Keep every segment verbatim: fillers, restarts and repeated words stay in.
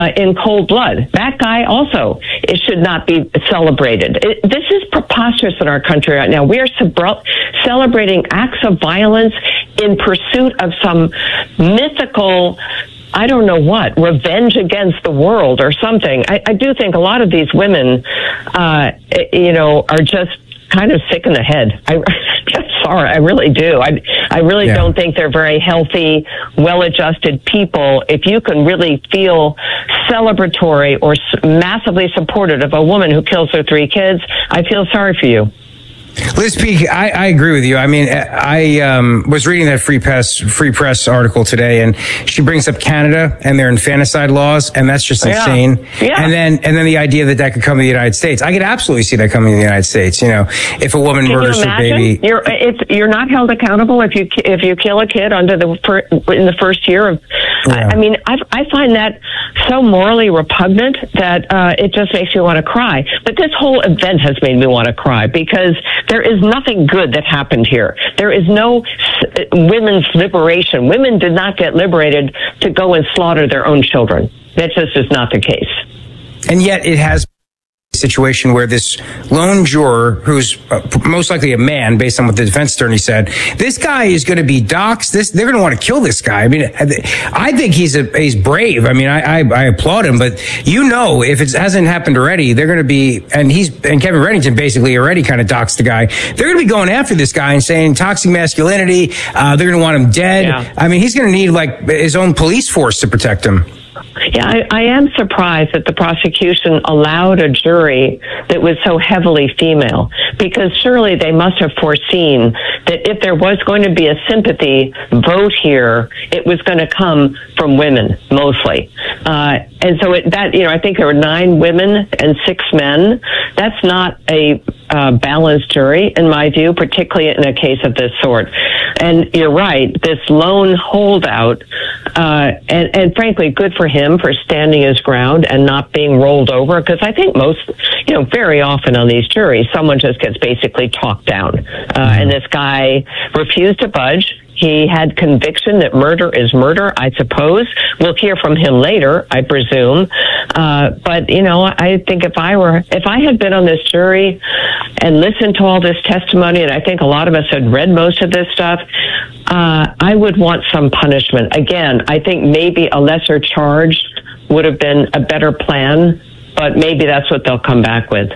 Uh, in cold blood. That guy also, it should not be celebrated. It, this is preposterous in our country right now. We are sub- celebrating acts of violence in pursuit of some mythical, I don't know what, revenge against the world or something. I, I do think a lot of these women, uh, you know, are just kind of sick in the head. I, I'm sorry, I really do. I, I really yeah. don't think they're very healthy, well-adjusted people. If you can really feel celebratory or massively supportive of a woman who kills her three kids, I feel sorry for you. Liz Peek, I, I agree with you. I mean, I um, was reading that Free Press Free Press article today, and she brings up Canada and their infanticide laws, and that's just insane. Yeah. Yeah. And then, and then the idea that that could come to the United States. I could absolutely see that coming to the United States. You know, if a woman Can murders her baby, you're it's, you're not held accountable if you if you kill a kid under the in the first year of. Yeah. I, I mean, I, I find that so morally repugnant that uh, it just makes me want to cry. But this whole event has made me want to cry because there is nothing good that happened here. There is no s- women's liberation. Women did not get liberated to go and slaughter their own children. That just is not the case. And yet it has situation where this lone juror, who's uh, most likely a man, based on what the defense attorney said, this guy is going to be doxxed. This they're going to want to kill this guy. I mean, I think he's a he's brave. I mean, I I, I applaud him, but you know, if it hasn't happened already, they're going to be, and he's and Kevin Reddington basically already kind of doxed the guy. They're going to be going after this guy and saying toxic masculinity. Uh, they're going to want him dead. Yeah. I mean, he's going to need like his own police force to protect him. Yeah, I, I am surprised that the prosecution allowed a jury that was so heavily female, because surely they must have foreseen that if there was going to be a sympathy vote here, it was going to come from women mostly. Uh, and so it, that, you know, I think there were nine women and six men. That's not a uh, balanced jury, in my view, particularly in a case of this sort. And you're right, this lone holdout, uh, and, and frankly, good for him for standing his ground and not being rolled over, because I think most, you know, very often on these juries, someone just gets basically talked down. Uh, and this guy refused to budge. He had conviction that murder is murder, I suppose. We'll hear from him later, I presume. Uh, but, you know, I think if I were, if I had been on this jury and listened to all this testimony, and I think a lot of us had read most of this stuff, uh, I would want some punishment. Again, I think maybe a lesser charge would have been a better plan, but maybe that's what they'll come back with.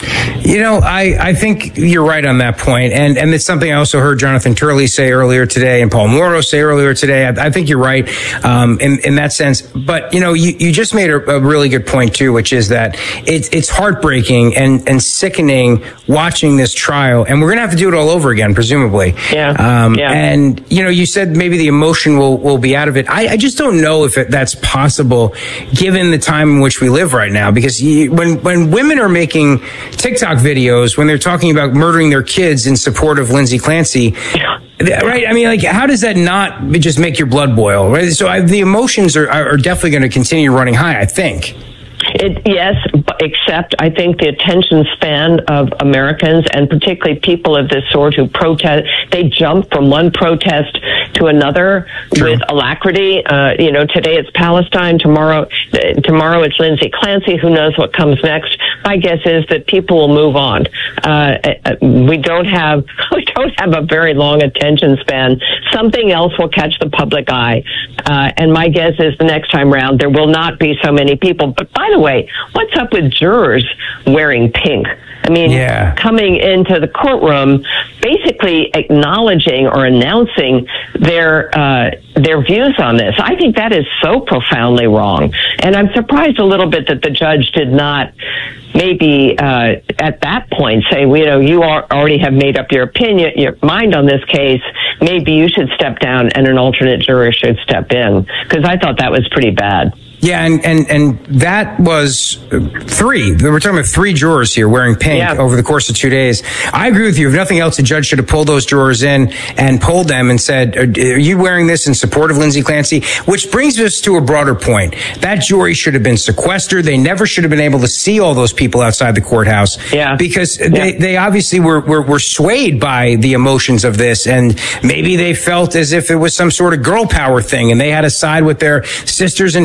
You know, I, I think you're right on that point. And, and it's something I also heard Jonathan Turley say earlier today and Paul Mauro say earlier today. I, I think you're right um, in, in that sense. But, you know, you, you just made a, a really good point, too, which is that it's it's heartbreaking and, and sickening watching this trial. And we're going to have to do it all over again, presumably. Yeah. Um, yeah. And, you know, you said maybe the emotion will, will be out of it. I, I just don't know if it, that's possible given the time in which we live right now. Because you, when, when women are making TikTok videos, when they're talking about murdering their kids in support of Lindsay Clancy, right? I mean, like, how does that not just make your blood boil, right? So I, the emotions are, are definitely going to continue running high, I think. It, yes, except I think the attention span of Americans, and particularly people of this sort who protest, they jump from one protest to another True. with alacrity. Uh, you know, today it's Palestine, tomorrow, uh, tomorrow it's Lindsay Clancy. Who knows what comes next? My guess is that people will move on. Uh, we don't have we don't have a very long attention span. Something else will catch the public eye, uh, and my guess is the next time round there will not be so many people. But by the way, what's up with jurors wearing pink? I mean, yeah. coming into the courtroom, basically acknowledging or announcing their uh, their views on this. I think that is so profoundly wrong. And I'm surprised a little bit that the judge did not maybe uh, at that point say, well, you know, you are, already have made up your opinion, your mind on this case. Maybe you should step down and an alternate juror should step in, because I thought that was pretty bad. Yeah, and, and, and that was three. We're talking about three jurors here wearing pink yeah. over the course of two days. I agree with you. If nothing else, the judge should have pulled those jurors in and polled them and said, are you wearing this in support of Lindsay Clancy? Which brings us to a broader point. That jury should have been sequestered. They never should have been able to see all those people outside the courthouse. Yeah. Because yeah. They, they obviously were, were, were swayed by the emotions of this. And maybe they felt as if it was some sort of girl power thing and they had to side with their sisters in pink outside.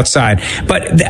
outside. But th-